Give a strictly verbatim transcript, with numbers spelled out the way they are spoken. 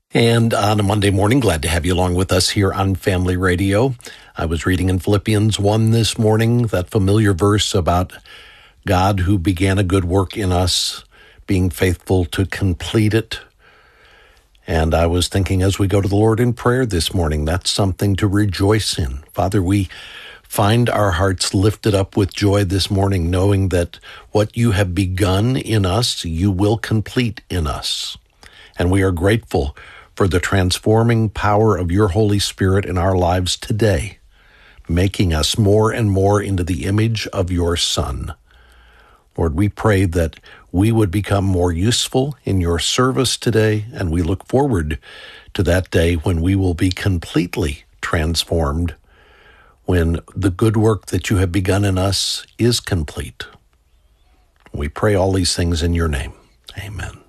And on a Monday morning, glad to have you along with us here on Family Radio. I was reading in Philippians one this morning, that familiar verse about God who began a good work in us, being faithful to complete it. And I was thinking as we go to the Lord in prayer this morning, that's something to rejoice in. Father, we find our hearts lifted up with joy this morning, knowing that what you have begun in us, you will complete in us. And we are grateful for the transforming power of your Holy Spirit in our lives today, making us more and more into the image of your Son. Lord, we pray that we would become more useful in your service today, and we look forward to that day when we will be completely transformed, when the good work that you have begun in us is complete. We pray all these things in your name. Amen.